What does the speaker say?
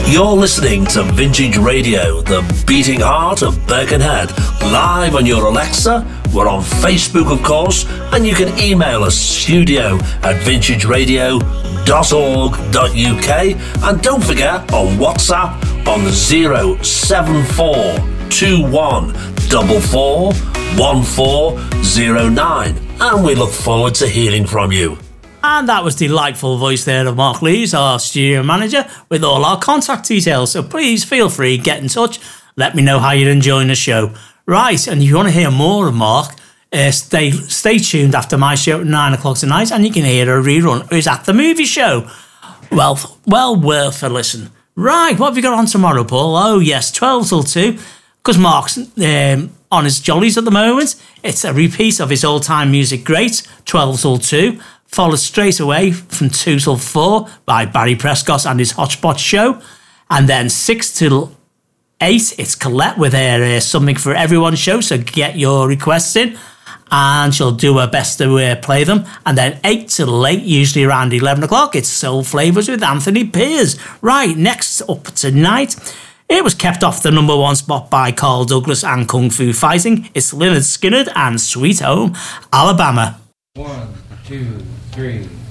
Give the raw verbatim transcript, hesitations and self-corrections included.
You're listening to Vintage Radio, the beating heart of Birkenhead, live on your Alexa. We're on Facebook, of course, and you can email us studio at vintage radio dot org dot U K, and don't forget on WhatsApp on zero seven four two one four four one four zero nine, and we look forward to hearing from you. And that was delightful voice there of Mark Lees, our studio manager, with all our contact details. So please feel free, get in touch. Let me know how you're enjoying the show. Right, and if you want to hear more of Mark, uh, stay stay tuned after my show at nine o'clock tonight, and you can hear a rerun. It's at the movie show. Well, well worth a listen. Right, what have you got on tomorrow, Paul? Oh, yes, twelve till two, because Mark's um, on his jollies at the moment. It's a repeat of his all-time music greats, twelve till two. Followed straight away from two till four by Barry Prescott and his Hotspot show. And then six till eight, it's Colette with her uh, Something for Everyone show, so get your requests in and she'll do her best to uh, play them. And then eight till eight, usually around eleven o'clock, it's Soul Flavours with Anthony Piers. Right, next up tonight, it was kept off the number one spot by Carl Douglas and Kung Fu Fighting. It's Lynyrd Skynyrd and Sweet Home Alabama. One, two, three.